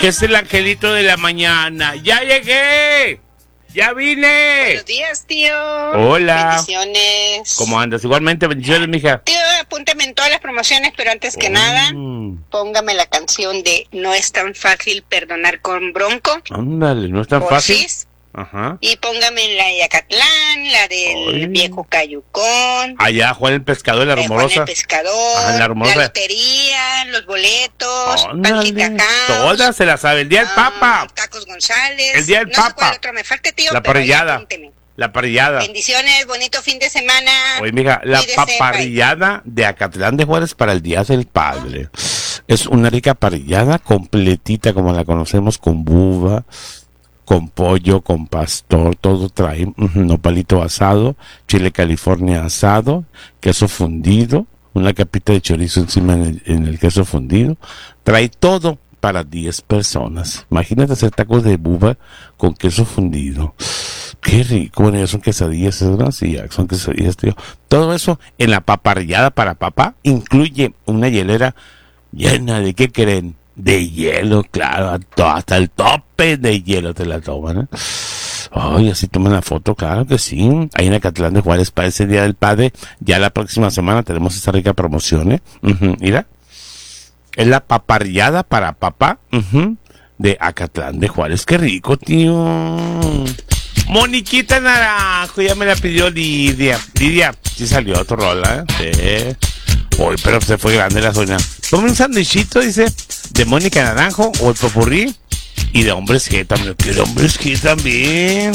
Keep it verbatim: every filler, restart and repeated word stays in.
es el angelito de la mañana. ¡Ya llegué! ¡Ya vine! Buenos días, tío. Hola. Bendiciones. ¿Cómo andas? Igualmente, bendiciones, mija. Tío, apúntame en todas las promociones, pero antes que Oh. nada, póngame la canción de No es tan fácil perdonar con Bronco. Ándale, no es tan por fácil. Cis. Ajá. Y póngame la de Yacatlán, la del Ay. viejo Cayucón. Allá, Juan el pescador, la de Juan rumorosa. el pescador, Ajá, la la, rumorosa. lotería, los boletos, Ándale, Pancita Caos, todas se las sabe. El día del ah, Papa. Tacos González. El día del no sé Papa. cuál otro me falta, tío, La pero ahí parrillada. apúnteme. La parrillada. Bendiciones, bonito fin de semana. Oye, mija, la Cuídese, paparrillada de Acatlán de Juárez para el Día del Padre. Es una rica parrillada completita como la conocemos, con buva, con pollo, con pastor, todo trae. Uh-huh, nopalito asado, chile California asado, queso fundido, una capita de chorizo encima en el, en el queso fundido. Trae todo para diez personas. Imagínate hacer tacos de buva con queso fundido. Qué rico. Bueno, ya son quesadillas, ¿no? Sí, ya son quesadillas, tío. Todo eso en la paparrillada para papá incluye una hielera llena de, ¿qué creen? De hielo, claro, hasta el tope de hielo te la toman, ¿eh? Ay, así toman la foto, claro que sí. Ahí en Acatlán de Juárez para ese Día del Padre. Ya la próxima semana tenemos esta rica promoción, ¿eh? Uh-huh, mira. Es la paparrillada para papá, uh-huh, de Acatlán de Juárez. Qué rico, tío. Moniquita Naranjo, ya me la pidió Lidia. Lidia, sí salió otro rola, ¿eh? Sí. Uy, pero se fue grande la zona. Tome un sandwichito, dice, de Mónica Naranjo o el popurrí. Y de hombres G también. Que de hombres G también.